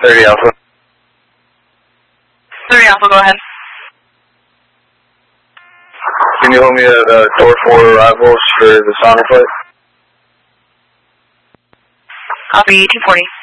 30 Alpha. 30 Alpha, go ahead. Can you hold me at door 4 arrivals for the Sonic flight? Copy, 240.